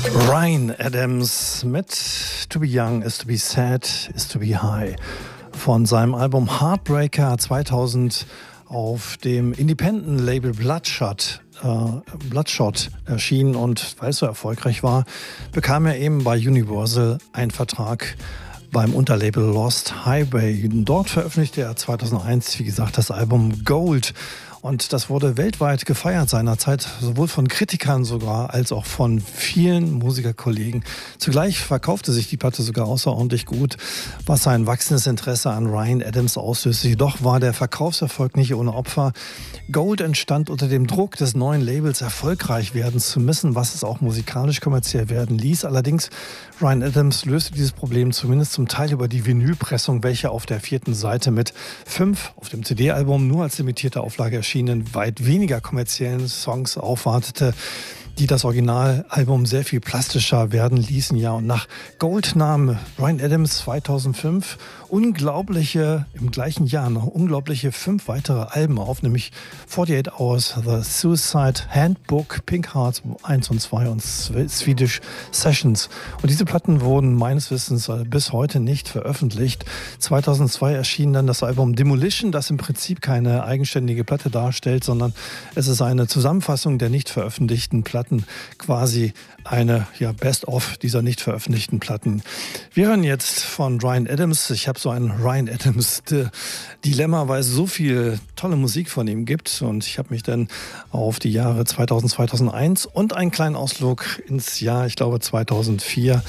Ryan Adams mit To Be Young is to Be Sad is to Be High von seinem Album Heartbreaker 2000 auf dem Independent-Label Bloodshot erschienen, und weil es so erfolgreich war, bekam er eben bei Universal einen Vertrag beim Unterlabel Lost Highway. Dort veröffentlichte er 2001, wie gesagt, das Album Gold. Und das wurde weltweit gefeiert seinerzeit, sowohl von Kritikern sogar als auch von vielen Musikerkollegen. Zugleich verkaufte sich die Platte sogar außerordentlich gut, was ein wachsendes Interesse an Ryan Adams auslöste. Jedoch war der Verkaufserfolg nicht ohne Opfer. Gold entstand unter dem Druck des neuen Labels, erfolgreich werden zu müssen, was es auch musikalisch kommerziell werden ließ. Allerdings, Ryan Adams löste dieses Problem zumindest zum Teil über die Vinylpressung, welche auf der 4. Seite mit 5 auf dem CD-Album nur als limitierte Auflage erschienen, weit weniger kommerziellen Songs aufwartete, die das Originalalbum sehr viel plastischer werden ließen. Ja, und nach Gold nahm Ryan Adams 2005 im gleichen Jahr noch unglaubliche 5 weitere Alben auf, nämlich 48 Hours, The Suicide Handbook, Pink Hearts 1 und 2 und Swedish Sessions. Und diese Platten wurden meines Wissens bis heute nicht veröffentlicht. 2002 erschien dann das Album Demolition, das im Prinzip keine eigenständige Platte darstellt, sondern es ist eine Zusammenfassung der nicht veröffentlichten Platten, quasi eine Best-of dieser nicht veröffentlichten Platten. Wir hören jetzt von Ryan Adams. Ich habe so ein Ryan Adams Dilemma, weil es so viel tolle Musik von ihm gibt, und ich habe mich dann auf die Jahre 2000, 2001 und einen kleinen Ausflug ins Jahr, ich glaube 2005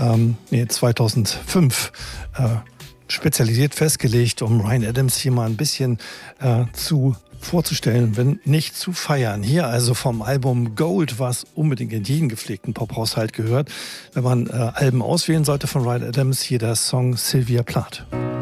spezialisiert festgelegt, um Ryan Adams hier mal ein bisschen vorzustellen, wenn nicht zu feiern. Hier also vom Album Gold, was unbedingt in jeden gepflegten Pop-Haushalt gehört, wenn man Alben auswählen sollte von Ryan Adams, hier der Song Sylvia Plath.